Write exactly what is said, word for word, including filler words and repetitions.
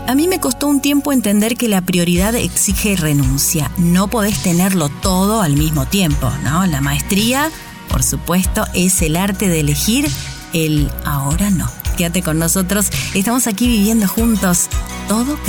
A mí me costó un tiempo entender que la prioridad exige renuncia. No podés tenerlo todo al mismo tiempo, ¿no? La maestría, por supuesto, es el arte de elegir el ahora no. Quédate con nosotros, estamos aquí viviendo juntos todo